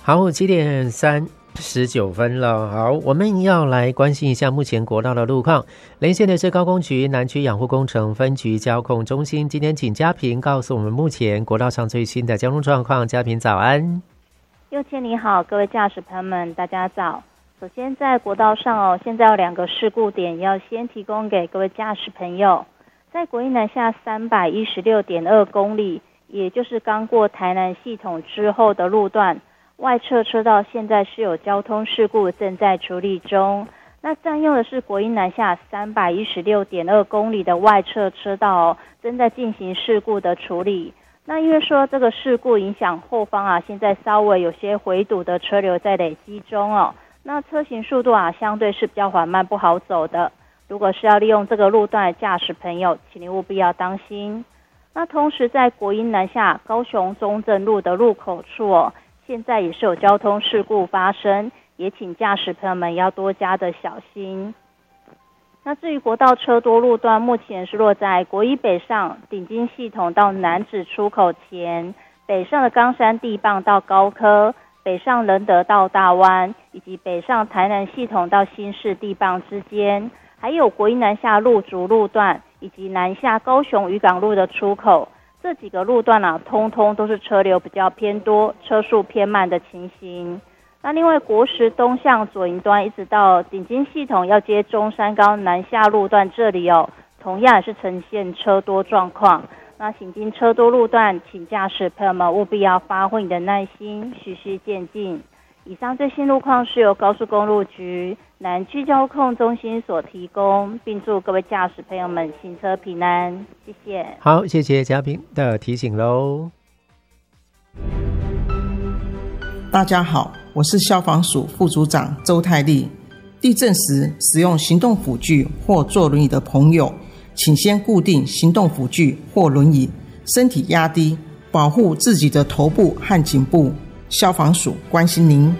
好，7:39了。好，我们要来关心一下目前国道的路况。连线的是高工局南区养护工程分局交控中心，今天请嘉平告诉我们目前国道上最新的交通状况。嘉平早安。 佑谦你好，各位驾驶朋友们大家早。首先在国道上现在有2个事故点要先提供给各位驾驶朋友。在国一南下316.2公里，也就是刚过台南系统之后的路段，外侧车道现在是有交通事故正在处理中。那占用的是国一南下316.2公里的外侧车道正在进行事故的处理。那因为说这个事故影响后方现在稍微有些回堵的车流在累积中那车行速度相对是比较缓慢不好走的。如果是要利用这个路段的驾驶朋友，请你务必要当心。那同时在国一南下高雄中正路的路口处现在也是有交通事故发生，也请驾驶朋友们要多加的小心。那至于国道车多路段，目前是落在国一北上顶金系统到南子出口前，北上的冈山地磅到高科，北上仁德到大湾，以及北上台南系统到新市地磅之间，还有国一南下路竹路段以及南下高雄渔港路的出口，这几个路段通通都是车流比较偏多，车速偏慢的情形。那另外国十东向左营端一直到顶金系统要接中山高南下路段这里同样也是呈现车多状况。那行经车多路段，请驾驶朋友们务必要发挥你的耐心，循序渐进。以上最新路况是由高速公路局南区交控中心所提供，并祝各位驾驶朋友们行车平安，谢谢。 好，谢谢嘉宾的提醒咯。 大家好，我是消防署副组长周泰丽。地震时使用行动辅具或坐轮椅的朋友，请先固定行动辅具或轮椅，身体压低，保护自己的头部和颈部。消防署关心您。